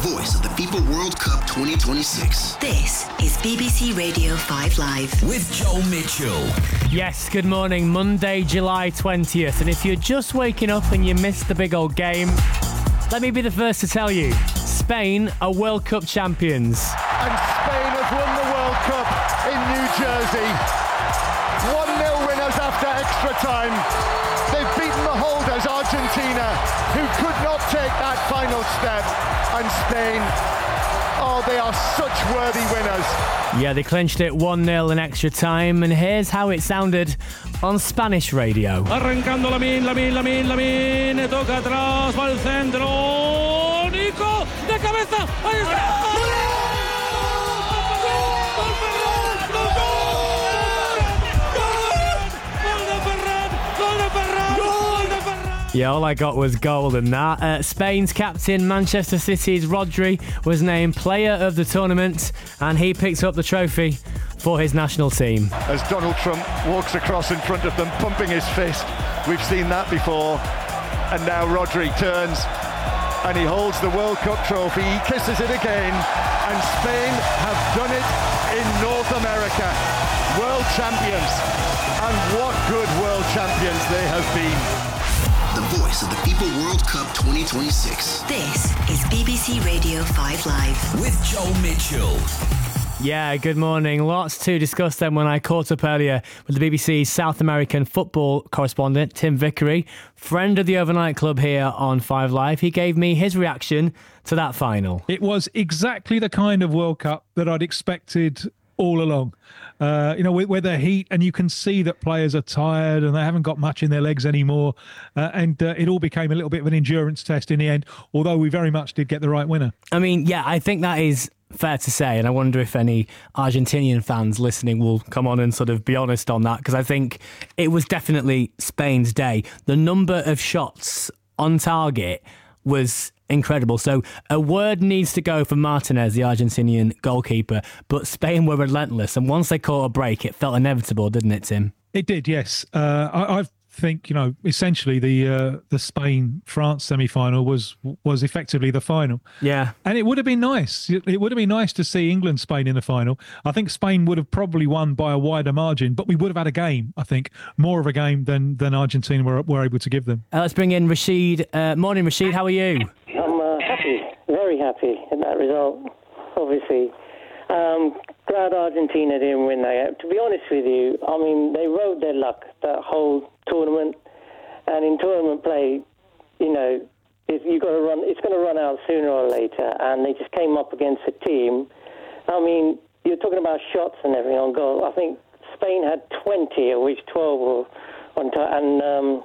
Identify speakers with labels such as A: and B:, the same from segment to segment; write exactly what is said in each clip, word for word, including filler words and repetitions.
A: voice of the FIFA World Cup twenty twenty-six.
B: This is B B C Radio five Live.
A: With Joel Mitchell.
C: Yes, good morning. Monday, July twentieth. And if you're just waking up and you missed the big old game, let me be the first to tell you, Spain are World Cup champions.
D: And Spain have won the World Cup in New Jersey. one nil winners after extra time. They've beaten the holders, Argentina, who could not take that final step. And Spain, oh, they are such worthy winners.
C: Yeah, they clinched it one nil in extra time. And here's how it sounded on Spanish radio.
E: Arrancando Lamine, Lamine, Lamine, Lamine. Toca atrás, va al centro. Nico, de cabeza. Ahí está. Yeah, all I got was gold and that. Uh, Spain's captain, Manchester City's Rodri, was named player of the tournament, and he picked up the trophy for his national team.
D: As Donald Trump walks across in front of them, pumping his fist. We've seen that before. And now Rodri turns and he holds the World Cup trophy. He kisses it again. And Spain have done it in North America. World champions. And what good world champions they have been.
A: The voice of the FIFA World Cup twenty twenty-six.
B: This is B B C Radio five Live.
A: With Joel Mitchell.
C: Yeah, good morning. Lots to discuss then when I caught up earlier with the B B C's South American football correspondent, Tim Vickery, friend of the Overnight Club here on five Live. He gave me his reaction to that final.
F: It was exactly the kind of World Cup that I'd expected all along. Uh, you know, with, with the heat, and you can see that players are tired and they haven't got much in their legs anymore. Uh, and uh, it all became a little bit of an endurance test in the end, although we very much did get the right winner.
C: I mean, yeah, I think that is fair to say. And I wonder if any Argentinian fans listening will come on and sort of be honest on that, because I think it was definitely Spain's day. The number of shots on target was incredible. So a word needs to go for Martinez, the Argentinian goalkeeper, but Spain were relentless. And once they caught a break, it felt inevitable, didn't it, Tim?
F: It did, yes. Uh, I, I think, you know, essentially the uh, the Spain-France semi-final was was effectively the final.
C: Yeah.
F: And it would have been nice. It would have been nice to see England-Spain in the final. I think Spain would have probably won by a wider margin, but we would have had a game, I think, more of a game than, than Argentina were, were able to give them.
C: Uh, let's bring in Rashid. Uh, morning, Rashid. How are you?
G: I'm uh, happy, very happy in that result, obviously. Um, glad Argentina didn't win that. To be honest with you, I mean, they rode their luck that whole tournament, and in tournament play, you know, if you got to run, it's going to run out sooner or later, and they just came up against a team. I mean, you're talking about shots and everything on goal. I think Spain had twenty, of which twelve were on top, and um,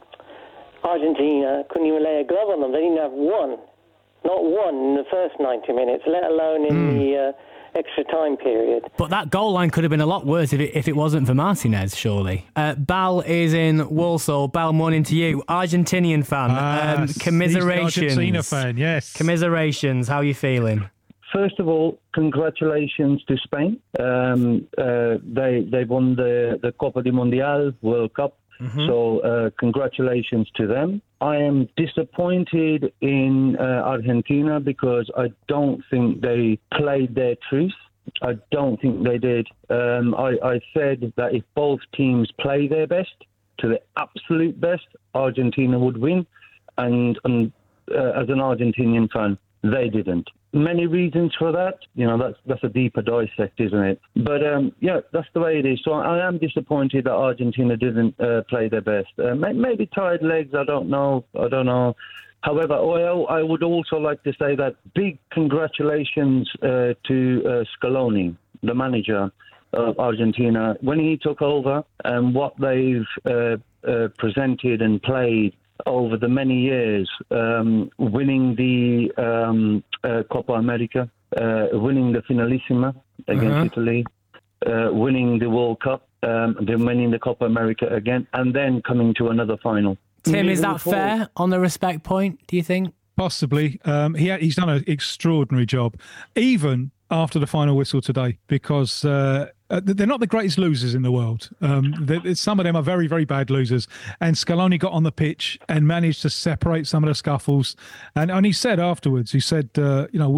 G: Argentina couldn't even lay a glove on them. They didn't have one, not one in the first ninety minutes, let alone in mm. the uh, extra time period.
C: But that goal line could have been a lot worse if it, if it wasn't for Martinez, surely. Uh, Bal is in Walsall. Bal, morning to you. Argentinian fan.
F: Ah,
C: um, commiserations.
F: He's an Argentina fan, yes.
C: Commiserations. How are you feeling?
H: First of all, congratulations to Spain. Um, uh, they they won the, the Copa del Mundial, World Cup. Mm-hmm. So uh, congratulations to them. I am disappointed in uh, Argentina because I don't think they played their truth. I don't think they did. Um, I, I said that if both teams play their best, to the absolute best, Argentina would win. And, and uh, as an Argentinian fan, they didn't. Many reasons for that. You know, that's that's a deeper dissect, isn't it? But, um, yeah, that's the way it is. So I am disappointed that Argentina didn't uh, play their best. Uh, maybe tired legs, I don't know. I don't know. However, I would also like to say that big congratulations uh, to uh, Scaloni, the manager of Argentina. When he took over and what they've uh, uh, presented and played over the many years, um, winning the um, uh, Copa America, uh, winning the Finalissima against uh-huh. Italy, uh, winning the World Cup, um, then winning the Copa America again, and then coming to another final.
C: Tim, is that fair on the respect point, do you think?
F: Possibly. Um, he he's done an extraordinary job, even after the final whistle today, because uh, they're not the greatest losers in the world. Um, some of them are very, very bad losers. And Scaloni got on the pitch and managed to separate some of the scuffles. And, and he said afterwards, he said, uh, you know,